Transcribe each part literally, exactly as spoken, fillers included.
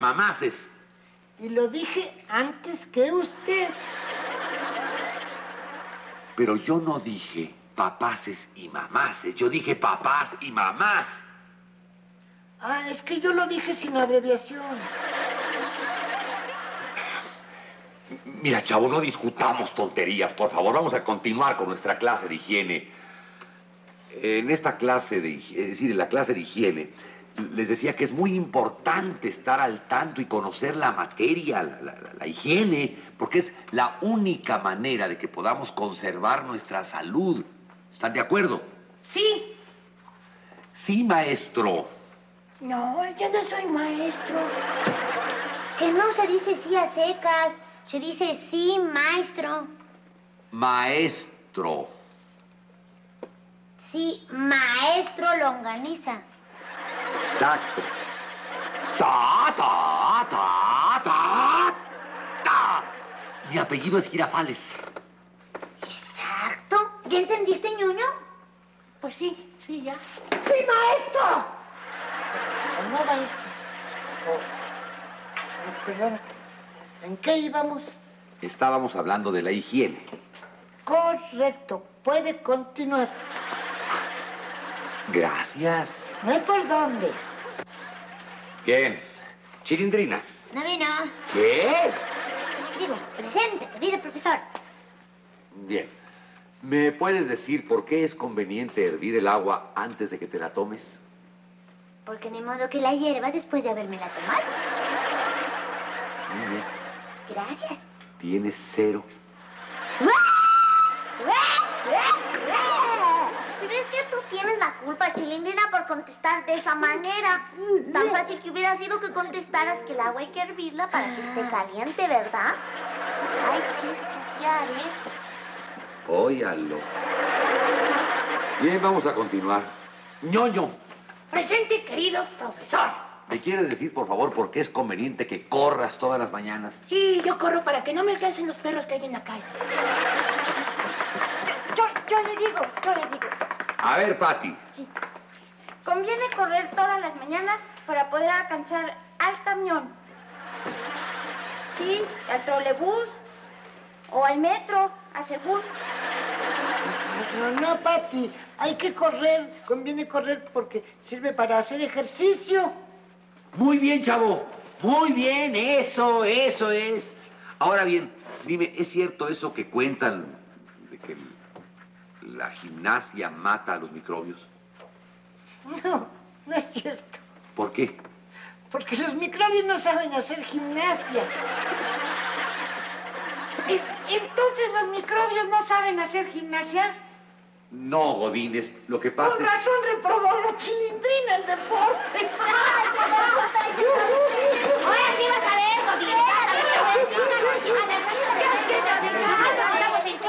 mamases. Y lo dije antes que usted. Pero yo no dije papaces y mamases. Yo dije papás y mamás. Ah, es que yo lo dije sin abreviación. Mira, chavo, no discutamos tonterías, por favor. Vamos a continuar con nuestra clase de higiene. En esta clase de higiene, es decir, en la clase de higiene, les decía que es muy importante estar al tanto y conocer la materia, la, la, la higiene, porque es la única manera de que podamos conservar nuestra salud. ¿Están de acuerdo? Sí. Sí, maestro. No, yo no soy maestro. Que no se dice sí a secas. Se dice sí, maestro. Maestro. Sí, maestro longaniza. Exacto. Ta, ta, ta, ta, ta. Mi apellido es Girafales. Exacto. ¿Ya entendiste, ñoño? Pues sí, sí, ya. ¡Sí, maestro! ¿O no, maestro? Oh, oh, perdón. ¿En qué íbamos? Estábamos hablando de la higiene. Correcto. Puede continuar. Gracias. No hay por dónde. Bien. Chilindrina. No vino. ¿Qué? Digo, presente, querido profesor. Bien. ¿Me puedes decir por qué es conveniente hervir el agua antes de que te la tomes? Porque ni modo que la hierva después de habérmela tomado. Muy bien. Gracias. Tienes cero. Pero es que tú tienes la culpa, Chilindrina, por contestar de esa manera. Tan fácil que hubiera sido que contestaras que el agua hay que hervirla para que esté caliente, ¿verdad? Hay que estudiar, ¿eh? Óyalo. Bien, vamos a continuar. ñoño. Presente, querido profesor. ¿Me quieres decir, por favor, por qué es conveniente que corras todas las mañanas? Sí, yo corro para que no me alcancen los perros que hay en la calle. Yo, yo le digo, yo le digo. A ver, Pati. Sí. Conviene correr todas las mañanas para poder alcanzar al camión. Sí, al trolebús o al metro, a según. No, no, Pati. Hay que correr. Conviene correr porque sirve para hacer ejercicio. Muy bien, chavo. Muy bien, eso, eso es. Ahora bien, dime, ¿es cierto eso que cuentan de que la gimnasia mata a los microbios? No, no es cierto. ¿Por qué? Porque los microbios no saben hacer gimnasia. ¿Entonces los microbios no saben hacer gimnasia? No, Godínez, lo que pasa Con es... razón reprobó la Chilindrina en deportes. Ahora sí vas a ver, Godín. Vas a ver, a la salida de estamos en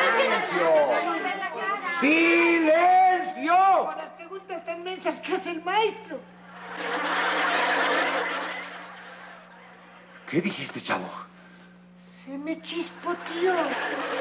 clases. ¡Silencio! Por las preguntas tan mensas que hace el maestro. ¿Qué dijiste, chavo? Se me chispoteó.